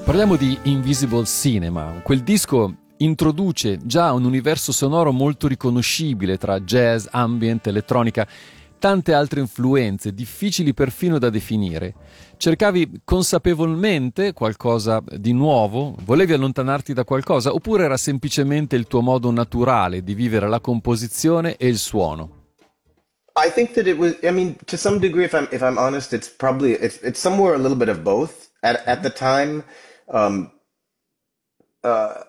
Parliamo di Invisible Cinema. Quel disco introduce già un universo sonoro molto riconoscibile tra jazz, ambient, elettronica, tante altre influenze, difficili perfino da definire. Cercavi consapevolmente qualcosa di nuovo? Volevi allontanarti da qualcosa? Oppure era semplicemente il tuo modo naturale di vivere la composizione e il suono? I think that it was. I mean, to some degree, if I'm honest, it's probably it's somewhere a little bit of both. At the time, um, uh,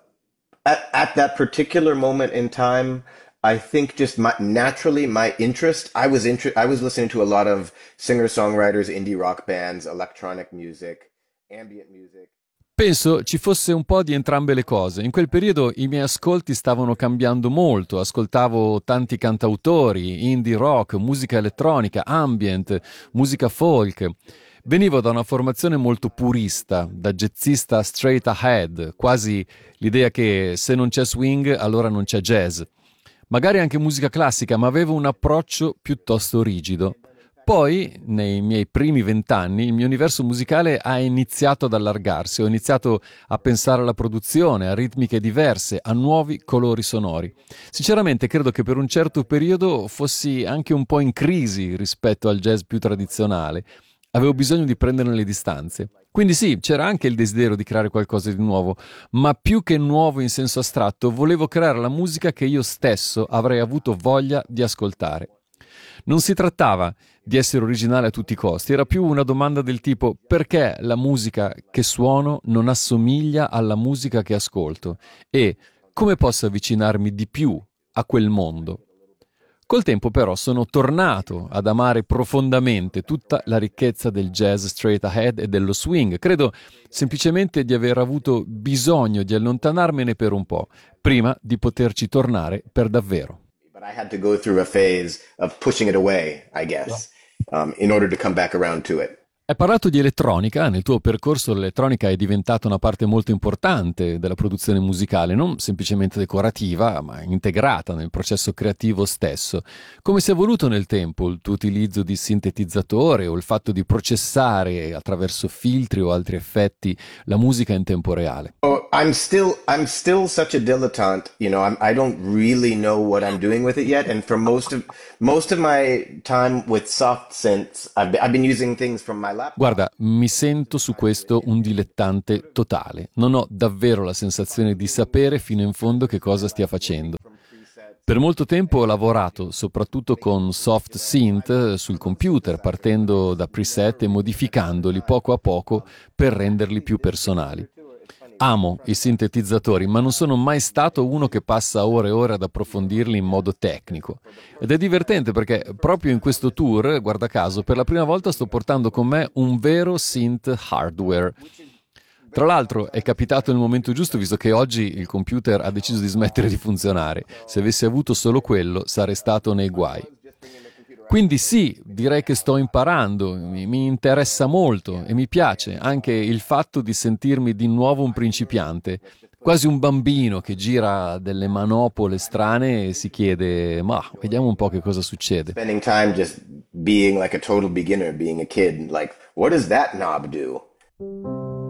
at that particular moment in time, I think just naturally my interest. I was listening to a lot of singer songwriters, indie rock bands, electronic music, ambient music. Penso ci fosse un po' di entrambe le cose. In quel periodo i miei ascolti stavano cambiando molto, ascoltavo tanti cantautori, indie rock, musica elettronica, ambient, musica folk. Venivo da una formazione molto purista, da jazzista straight ahead, quasi l'idea che se non c'è swing allora non c'è jazz. Magari anche musica classica, ma avevo un approccio piuttosto rigido. Poi, nei miei primi 20 anni, il mio universo musicale ha iniziato ad allargarsi, ho iniziato a pensare alla produzione, a ritmiche diverse, a nuovi colori sonori. Sinceramente credo che per un certo periodo fossi anche un po' in crisi rispetto al jazz più tradizionale. Avevo bisogno di prenderne le distanze. Quindi sì, c'era anche il desiderio di creare qualcosa di nuovo, ma più che nuovo in senso astratto, volevo creare la musica che io stesso avrei avuto voglia di ascoltare. Non si trattava di essere originale a tutti i costi, era più una domanda del tipo: perché la musica che suono non assomiglia alla musica che ascolto e come posso avvicinarmi di più a quel mondo? Col tempo però sono tornato ad amare profondamente tutta la ricchezza del jazz straight ahead e dello swing. Credo semplicemente di aver avuto bisogno di allontanarmene per un po', prima di poterci tornare per davvero. But I had to go through a phase of pushing it away, I guess, in order to come back around to it. Hai parlato di elettronica, nel tuo percorso l'elettronica è diventata una parte molto importante della produzione musicale, non semplicemente decorativa, ma integrata nel processo creativo stesso. Come si è evoluto nel tempo il tuo utilizzo di sintetizzatore o il fatto di processare attraverso filtri o altri effetti la musica in tempo reale? Oh, I'm still such a dilettante. I don't really know what I'm doing with it yet. And for most of my time with soft synths, I've been using things from my laptop. Guarda, mi sento su questo un dilettante totale. Non ho davvero la sensazione di sapere fino in fondo che cosa stia facendo. Per molto tempo ho lavorato soprattutto con soft synth sul computer, partendo da preset e modificandoli poco a poco per renderli più personali. Amo i sintetizzatori, ma non sono mai stato uno che passa ore e ore ad approfondirli in modo tecnico. Ed è divertente perché proprio in questo tour, guarda caso, per la prima volta sto portando con me un vero synth hardware. Tra l'altro è capitato nel momento giusto, visto che oggi il computer ha deciso di smettere di funzionare. Se avessi avuto solo quello, sarei stato nei guai. Quindi sì, direi che sto imparando, mi interessa molto e mi piace anche il fatto di sentirmi di nuovo un principiante, quasi un bambino che gira delle manopole strane e si chiede: ma vediamo un po' che cosa succede. Spending time just being like a total beginner, being a kid, like, what does that knob do?